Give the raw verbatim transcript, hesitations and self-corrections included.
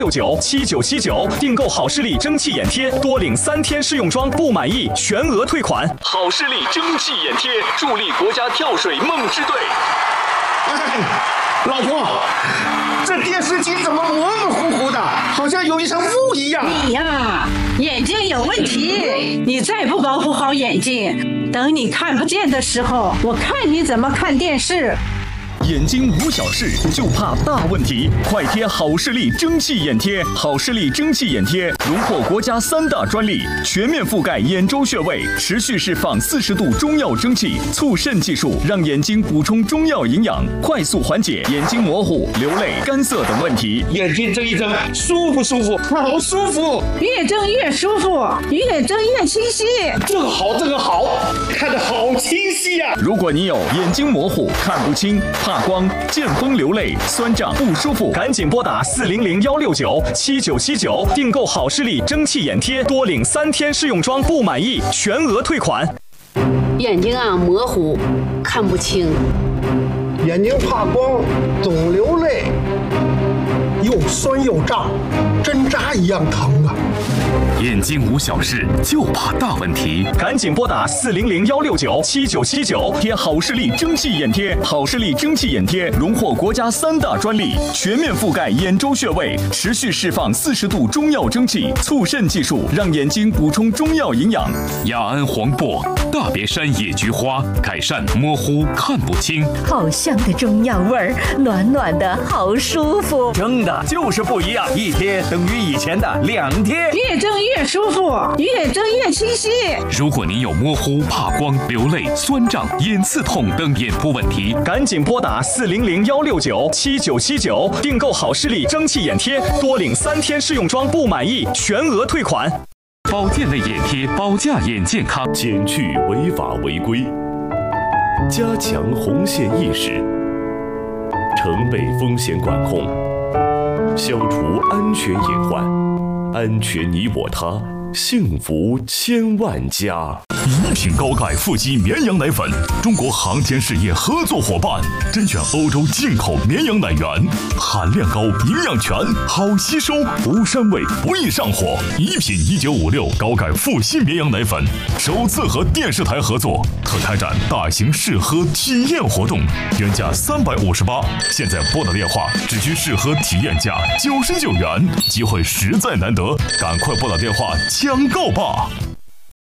六九七九七九订购好视力蒸汽眼贴，多领三天试用装，不满意全额退款。好视力蒸汽眼贴助力国家跳水梦之队。 哎，老婆，这电视机怎么模模糊糊的，好像有一层雾一样？ 你呀，眼睛有问题，你再不保护好眼睛，等你看不见的时候，我看你怎么看电视。 眼睛无小事，就怕大问题。快贴好视力蒸汽眼贴！好视力蒸汽眼贴荣获国家三大专利，全面覆盖眼周穴位，持续释放四十度中药蒸汽，促渗技术让眼睛补充中药营养，快速缓解眼睛模糊、流泪、干涩等问题。 眼睛睁一睁，舒服舒服，好舒服， 越睁越舒服，越睁越清晰。 这个好，这个好，看得好清晰呀、啊！ 如果你有眼睛模糊、看不清、怕光、见风流泪、酸胀不舒服，赶紧拨打四零零幺六九七九七九订购好视力蒸汽眼贴，多领三天试用装，不满意全额退款。 眼睛啊模糊，看不清， 眼睛怕光，总流泪，又酸又胀，针扎一样疼啊！ 眼睛无小事，就怕大问题， 赶紧拨打四零零幺六九七九七九贴好视力蒸汽眼贴。好视力蒸汽眼贴荣获国家三大专利，全面覆盖眼周穴位，持续释放四十度中药蒸汽，促渗技术让眼睛补充中药营养。 雅安黄柏、大别山野菊花改善模糊看不清， 好香的中药味儿，暖暖的好舒服。 蒸的就是不一样，一贴等于以前的两贴， 越蒸越舒服，越蒸越清晰。 如果您有模糊、怕光、流泪、酸胀、眼刺痛等眼部问题， 赶紧拨打四零零幺六九七九七九订购好视力蒸汽眼贴，多领三天试用装，不满意全额退款。 保健类眼贴，保驾眼健康， 减去违法违规，加强红线意识，城北风险管控，消除安全隐患，安全你我他，幸福千万家。 一品高钙富硒绵羊奶粉，中国航天事业合作伙伴，甄选欧洲进口绵羊奶源，含量高，营养全，好吸收，无膻味，不易上火。一品一九五六高钙富硒绵羊奶粉首次和电视台合作，特开展大型试喝体验活动，原价三百五十八，现在拨打电话只需试喝体验价九十九元，机会实在难得，赶快拨打电话抢购吧。